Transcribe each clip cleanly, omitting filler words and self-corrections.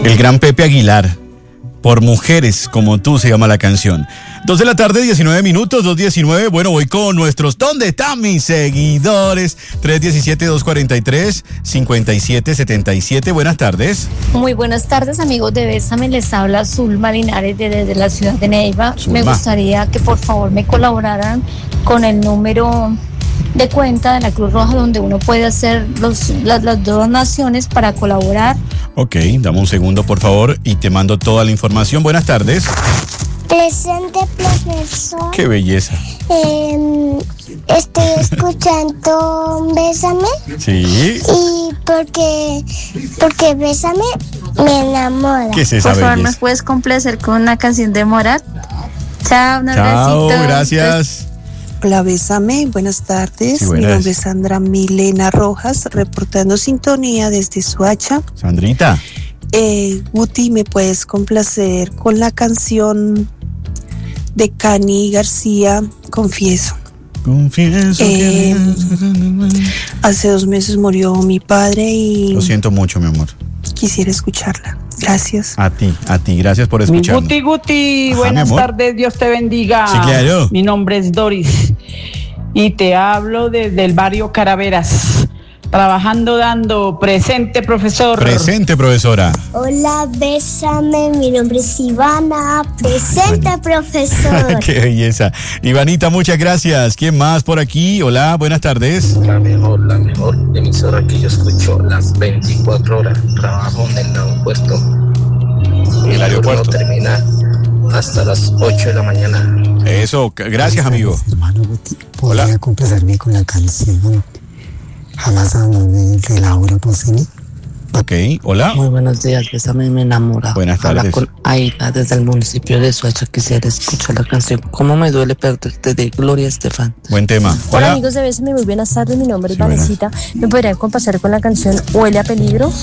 El gran Pepe Aguilar. Por mujeres como tú se llama la canción. 2:19 p.m, 2:19. Bueno, voy con nuestros ¿dónde están mis seguidores? 317-243-5777. Buenas tardes. Muy buenas tardes, amigos de Bésame. Les habla Zulma Linares desde la ciudad de Neiva. Zulma. Me gustaría que por favor me colaboraran con el número de cuenta de la Cruz Roja, donde uno puede hacer las donaciones para colaborar. Ok, dame un segundo, por favor, y te mando toda la información. Buenas tardes. Presente, profesor. Qué belleza. Estoy escuchando Bésame. Sí. Y porque Bésame me enamora. ¿Qué es esa Por favor, belleza? ¿me puedes complacer con una canción de Morat? Chao, un Chao, abracito. gracias. Hola, Bésame, buenas tardes. Sí, buenas. Mi nombre es Sandra Milena Rojas, reportando sintonía desde Soacha. Sandrita. Guti, ¿me puedes complacer con la canción de Cani García, Confieso? Confieso que... Hace 2 meses murió mi padre y Lo siento mucho, mi amor. quisiera escucharla. Gracias. A ti, gracias por Mi escucharnos. Guti, Ajá, buenas mi amor. tardes, Dios te bendiga. Sí, claro. Mi nombre es Doris y te hablo desde el barrio Caraveras, trabajando dando presente, profesor. Presente, profesora. Hola, Bésame. Mi nombre es Ivana. Presente, profesor. Qué belleza. Ivanita, muchas gracias. ¿Quién más por aquí? Hola, buenas tardes. La mejor emisora que yo escucho las 24 horas. Trabajo en el aeropuerto. El aeropuerto. No termina hasta las 8 de la mañana. Eso, gracias, amigo. Hermano Guti, Hola. ¿podría complacerme con la canción Jamás Amor de Laura Pausini? Ok, hola. Muy buenos días, Bésame me enamora. Buenas tardes. Habla con Aida desde el municipio de Soacha. Quisiera escuchar la canción ¿Cómo me duele perderte? De Gloria Estefan. Buen tema. Hola, amigos de Bésame, muy buenas tardes. Mi nombre es Sí, buenas. Vanesita. ¿Me podrían complacer con la canción Huele a Peligro?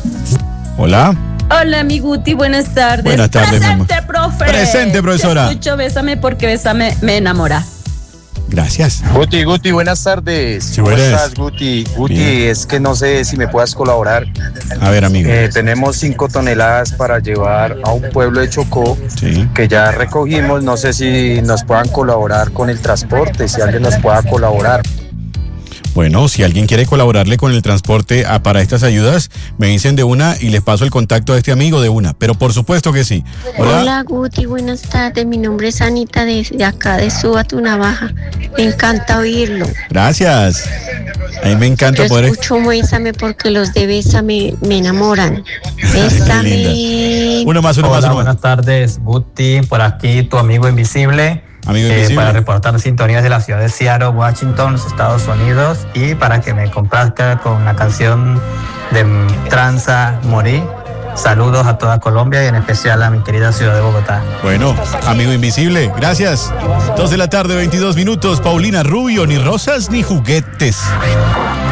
Hola. Hola, mi Guti, buenas tardes. Buenas tardes, mi amor. Presente, profe. Presente, profesora. Te escucho Bésame porque Bésame me enamora. Gracias. Guti, buenas tardes. Sí, ¿Cómo buenas. estás, Guti? Guti, Bien. es que no sé si me puedas colaborar. A ver, amigo. Tenemos 5 toneladas para llevar a un pueblo de Chocó Sí. que ya recogimos. No sé si nos puedan colaborar con el transporte, si alguien nos pueda colaborar. Bueno, si alguien quiere colaborarle con el transporte para estas ayudas, me dicen de una y les paso el contacto a este amigo de una. Pero por supuesto que sí. Hola. Hola Guti, buenas tardes. Mi nombre es Anita de acá de Suba tu Navaja. Me encanta oírlo. Gracias. A mí me encanta Yo poder... escucho Bésame porque los de Bésame me enamoran. Qué Bésame. linda. Uno más. Hola, buenas tardes, Guti, por aquí tu amigo invisible. Amigo invisible. Para reportar sintonías de la ciudad de Seattle, Washington, Estados Unidos, y para que me complazca con la canción de Tranza Morí. Saludos a toda Colombia y en especial a mi querida ciudad de Bogotá. Bueno, amigo invisible, gracias. 2:22 p.m, Paulina Rubio, ni rosas ni juguetes.